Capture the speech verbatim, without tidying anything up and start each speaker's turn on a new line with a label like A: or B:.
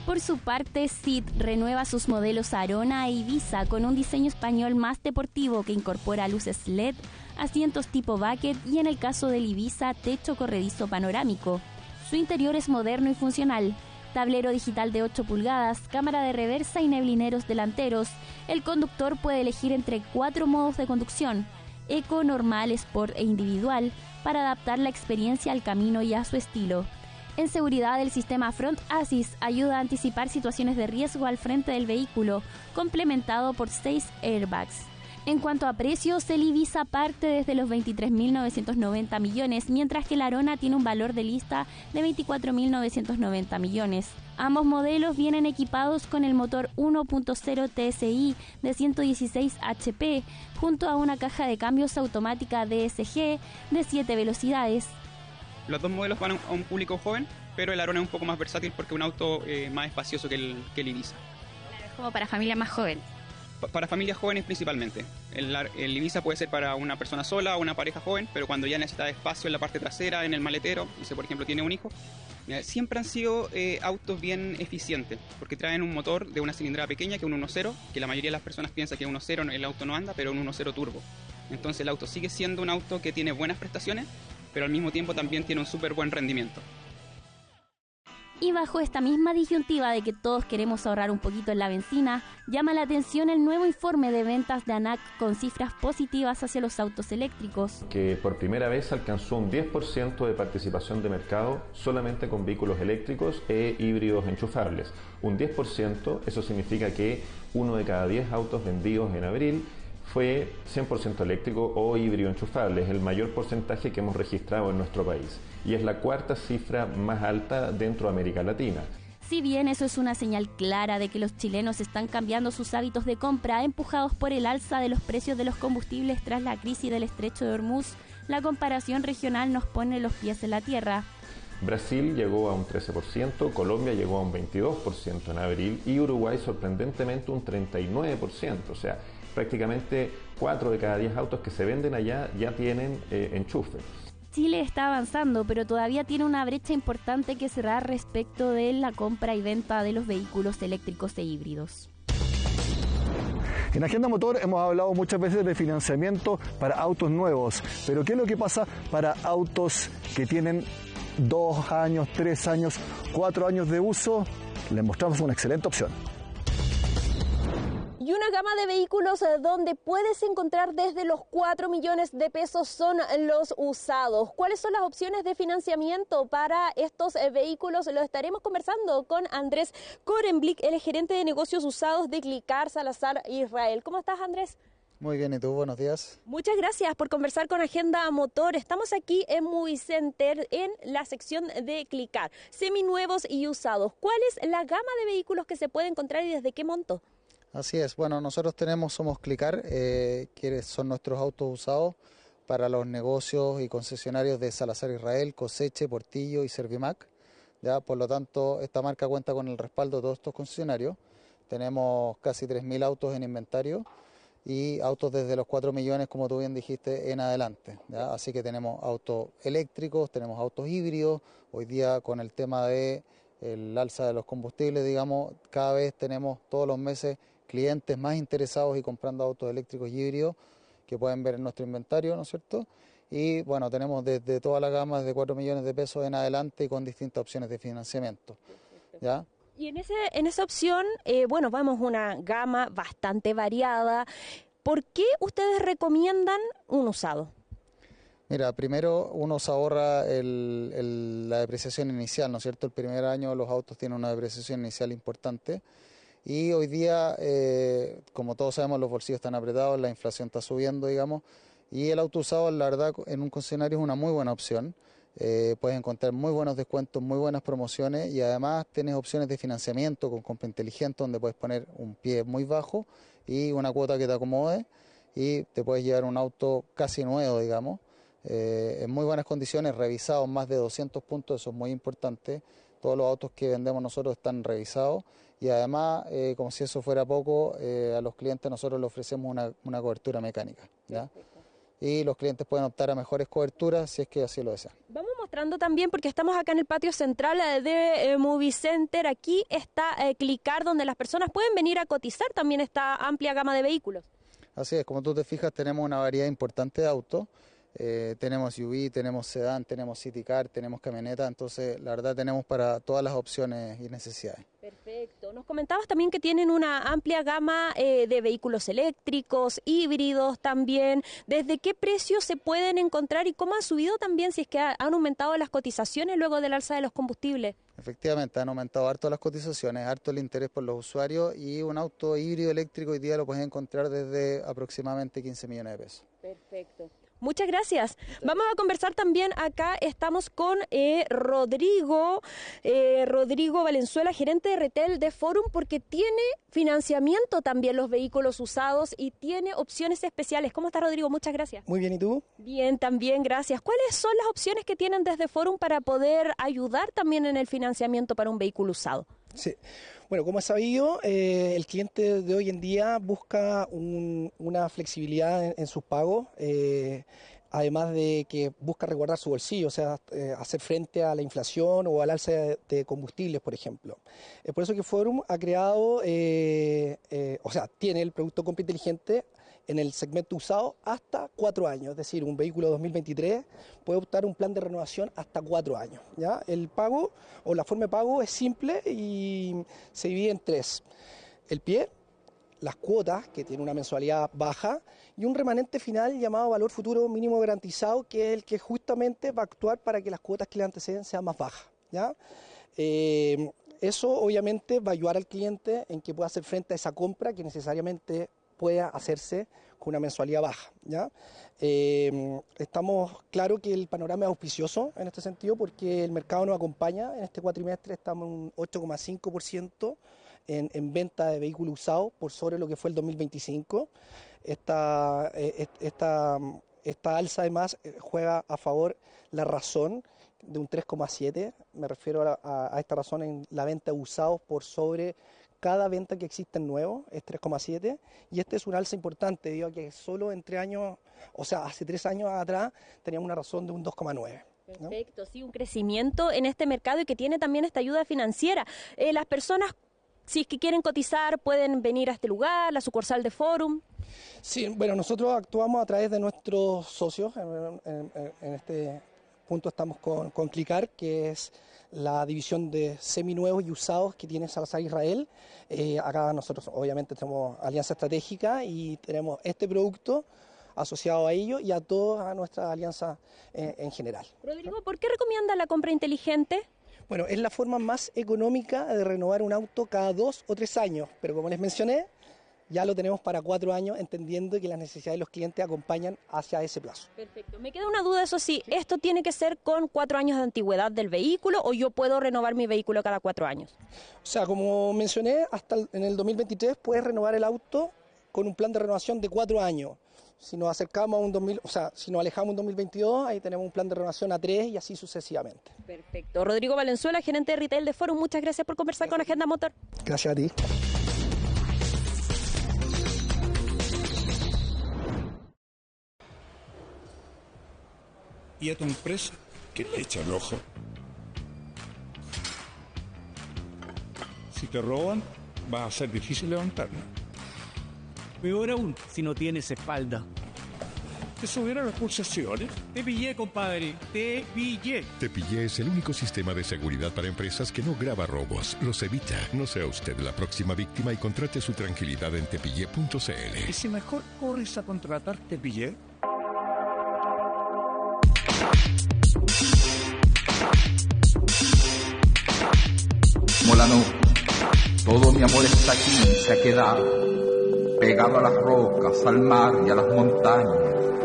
A: Por su parte, S I D renueva sus modelos Arona e Ibiza con un diseño español más deportivo que incorpora luces L E D, asientos tipo bucket y, en el caso del Ibiza, techo corredizo panorámico. Su interior es moderno y funcional. Tablero digital de ocho pulgadas, cámara de reversa y neblineros delanteros. El conductor puede elegir entre cuatro modos de conducción: Eco, Normal, Sport e Individual, para adaptar la experiencia al camino y a su estilo. En seguridad, el sistema Front Assist ayuda a anticipar situaciones de riesgo al frente del vehículo, complementado por seis airbags. En cuanto a precios, el Ibiza parte desde los veintitrés mil novecientos noventa millones, mientras que el Arona tiene un valor de lista de veinticuatro mil novecientos noventa millones. Ambos modelos vienen equipados con el motor uno punto cero T S I de ciento dieciséis H P, junto a una caja de cambios automática D S G de siete velocidades.
B: Los dos modelos van a un público joven, pero el Arona es un poco más versátil porque es un auto eh, más espacioso que el, que el Ibiza.
A: Claro, es como para familias más jóvenes.
B: Para familias jóvenes principalmente. El, el Ibiza puede ser para una persona sola o una pareja joven, pero cuando ya necesita espacio en la parte trasera, en el maletero, y si por ejemplo tiene un hijo, mira, siempre han sido eh, autos bien eficientes, porque traen un motor de una cilindrada pequeña que es un uno punto cero, que la mayoría de las personas piensa que uno punto cero el auto no anda, pero un uno punto cero turbo. Entonces el auto sigue siendo un auto que tiene buenas prestaciones, pero al mismo tiempo también tiene un súper buen rendimiento.
A: Y bajo esta misma disyuntiva de que todos queremos ahorrar un poquito en la benzina, llama la atención el nuevo informe de ventas de ANAC con cifras positivas hacia los autos eléctricos.
C: Que por primera vez alcanzó un diez por ciento de participación de mercado solamente con vehículos eléctricos e híbridos enchufables. Un diez por ciento, eso significa que uno de cada diez autos vendidos en abril fue cien por ciento eléctrico o híbrido enchufable. Es el mayor porcentaje que hemos registrado en nuestro país y es la cuarta cifra más alta dentro de América Latina.
A: Si bien eso es una señal clara de que los chilenos están cambiando sus hábitos de compra, empujados por el alza de los precios de los combustibles tras la crisis del estrecho de Hormuz, la comparación regional nos pone los pies en la tierra.
C: Brasil llegó a un trece por ciento, Colombia llegó a un veintidós por ciento en abril y Uruguay sorprendentemente un treinta y nueve por ciento, o sea, prácticamente cuatro de cada diez autos que se venden allá ya tienen eh, enchufe.
A: Chile está avanzando, pero todavía tiene una brecha importante que cerrar respecto de la compra y venta de los vehículos eléctricos e híbridos.
D: En Agenda Motor hemos hablado muchas veces de financiamiento para autos nuevos, pero ¿qué es lo que pasa para autos que tienen dos años, tres años, cuatro años de uso? Les mostramos una excelente opción.
E: Y una gama de vehículos donde puedes encontrar desde los cuatro millones de pesos son los usados. ¿Cuáles son las opciones de financiamiento para estos vehículos? Lo estaremos conversando con Andrés Korenblick, el gerente de negocios usados de Clicar Salazar Israel. ¿Cómo estás, Andrés?
F: Muy bien, ¿y tú? Buenos días.
E: Muchas gracias por conversar con Agenda Motor. Estamos aquí en Movie Center en la sección de Clicar, seminuevos y usados. ¿Cuál es la gama de vehículos que se puede encontrar y desde qué monto?
F: Así es, bueno, nosotros tenemos, somos Clicar, eh, que son nuestros autos usados para los negocios y concesionarios de Salazar Israel, Coseche, Portillo y Servimac. Ya, por lo tanto, esta marca cuenta con el respaldo de todos estos concesionarios. Tenemos casi tres mil autos en inventario y autos desde los cuatro millones, como tú bien dijiste, en adelante. ¿Ya? Así que tenemos autos eléctricos, tenemos autos híbridos. Hoy día con el tema de el alza de los combustibles, digamos, cada vez tenemos todos los meses clientes más interesados y comprando autos eléctricos y híbridos que pueden ver en nuestro inventario, ¿no es cierto? Y bueno, tenemos desde toda la gama de cuatro millones de pesos en adelante y con distintas opciones de financiamiento, ¿ya?
E: Y en, ese, en esa opción, eh, bueno, vamos una gama bastante variada. ¿Por qué ustedes recomiendan un usado?
F: Mira, primero uno se ahorra el, el, la depreciación inicial, ¿no es cierto? El primer año los autos tienen una depreciación inicial importante y hoy día, eh, como todos sabemos, los bolsillos están apretados, la inflación está subiendo, digamos, y el auto usado, la verdad, en un concesionario es una muy buena opción. Eh, puedes encontrar muy buenos descuentos, muy buenas promociones y además tienes opciones de financiamiento con compra inteligente donde puedes poner un pie muy bajo y una cuota que te acomode y te puedes llevar un auto casi nuevo, digamos. Eh, en muy buenas condiciones, revisados, más de doscientos puntos, eso es muy importante. Todos los autos que vendemos nosotros están revisados y además, eh, como si eso fuera poco, eh, a los clientes nosotros les ofrecemos una, una cobertura mecánica, ¿ya? Y los clientes pueden optar a mejores coberturas si es que así lo desean.
E: Vamos a mostrando también, porque estamos acá en el patio central de eh, Movie Center. Aquí está eh, Clicar, donde las personas pueden venir a cotizar también esta amplia gama de vehículos.
F: Así es, como tú te fijas, tenemos una variedad importante de autos. Eh, tenemos S U V, tenemos sedán, tenemos city car, tenemos camioneta, entonces la verdad tenemos para todas las opciones y necesidades.
E: Perfecto. Nos comentabas también que tienen una amplia gama eh, de vehículos eléctricos, híbridos también. ¿Desde qué precios se pueden encontrar y cómo han subido también, si es que ha, han aumentado las cotizaciones luego del alza de los combustibles?
F: Efectivamente, han aumentado harto las cotizaciones, harto el interés por los usuarios y un auto híbrido eléctrico hoy día lo puedes encontrar desde aproximadamente quince millones de pesos.
E: Perfecto. Muchas gracias. Vamos a conversar también, acá estamos con eh, Rodrigo, eh, Rodrigo Valenzuela, gerente de retail de Forum, porque tiene financiamiento también los vehículos usados y tiene opciones especiales. ¿Cómo está, Rodrigo? Muchas gracias.
G: Muy bien, ¿y tú?
E: Bien, también, gracias. ¿Cuáles son las opciones que tienen desde Forum para poder ayudar también en el financiamiento para un vehículo usado?
G: Sí. Bueno, como es sabido, eh, el cliente de hoy en día busca un, una flexibilidad en, en sus pagos, eh, además de que busca resguardar su bolsillo, o sea, eh, hacer frente a la inflación o al alza de, de combustibles, por ejemplo. Es por eso que Forum ha creado, eh, eh, o sea, tiene el producto compra inteligente en el segmento usado hasta cuatro años, es decir, un vehículo dos mil veintitrés puede optar un plan de renovación hasta cuatro años. ¿Ya? El pago o la forma de pago es simple y se divide en tres. El pie, las cuotas, que tiene una mensualidad baja, y un remanente final llamado valor futuro mínimo garantizado, que es el que justamente va a actuar para que las cuotas que le anteceden sean más bajas. ¿Ya? Eh, eso obviamente va a ayudar al cliente en que pueda hacer frente a esa compra que necesariamente pueda hacerse con una mensualidad baja. ¿Ya? Eh, estamos claro que el panorama es auspicioso en este sentido porque el mercado nos acompaña. En este cuatrimestre estamos en un ocho coma cinco por ciento en, en venta de vehículos usados por sobre lo que fue el dos mil veinticinco. Esta, esta, esta alza además juega a favor la razón de un tres coma siete. Me refiero a, a, a esta razón en la venta de usados por sobre cada venta que existe en nuevo, es tres coma siete, y este es un alza importante, debido a que solo entre años, o sea, hace tres años atrás teníamos una razón de un dos coma nueve. ¿no?
E: Perfecto, sí, un crecimiento en este mercado y que tiene también esta ayuda financiera. Eh, las personas, si es que quieren cotizar, pueden venir a este lugar, la sucursal de Forum.
G: Sí, bueno, nosotros actuamos a través de nuestros socios, en, en, en este punto estamos con, con Clicar, que es la división de seminuevos y usados que tiene Salazar Israel. Eh, acá nosotros obviamente tenemos alianza estratégica y tenemos este producto asociado a ello y a toda nuestra alianza eh, en general.
E: Rodrigo, ¿por qué recomienda la compra inteligente?
G: Bueno, es la forma más económica de renovar un auto cada dos o tres años, pero como les mencioné, ya lo tenemos para cuatro años, entendiendo que las necesidades de los clientes acompañan hacia ese plazo.
E: Perfecto. Me queda una duda, eso sí, ¿esto tiene que ser con cuatro años de antigüedad del vehículo o yo puedo renovar mi vehículo cada cuatro años?
G: O sea, como mencioné, hasta el, en el dos mil veintitrés puedes renovar el auto con un plan de renovación de cuatro años. Si nos acercamos a un dos mil, o sea, si nos alejamos a un dos mil veintidós, ahí tenemos un plan de renovación a tres y así sucesivamente.
E: Perfecto. Rodrigo Valenzuela, gerente de retail de Forum, muchas gracias por conversar con Agenda Motor.
G: Gracias a ti.
H: Y a tu empresa, ¿qué le echa el ojo? Si te roban, va a ser difícil levantarla.
I: Peor aún, si no tienes espalda.
H: ¿Te subieron las pulsaciones?
I: Te pillé, compadre, te pillé.
J: Te pillé es el único sistema de seguridad para empresas que no graba robos, los evita. No sea usted la próxima víctima y contrate su tranquilidad en tepillé punto c l.
H: ¿Y si mejor corres a contratar Tepillé?
K: Molano, todo mi amor está aquí, se ha quedado, pegado a las rocas, al mar y a las montañas.